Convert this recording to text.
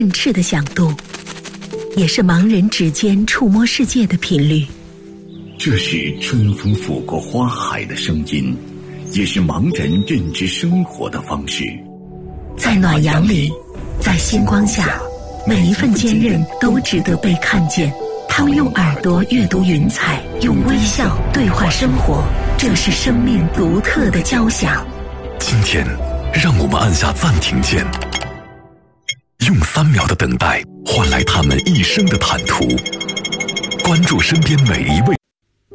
振翅的响度，也是盲人指尖触摸世界的频率。 这是春风拂过花海的声音，也是盲人认知生活的方式。 在暖阳里，在星光下，每一份坚韧都值得被看见。他们用耳朵阅读云彩，用微笑对话生活，这是生命独特的交响。 今天，让我们按下暂停键，用3秒的等待换来他们一生的坦途。关注身边每一位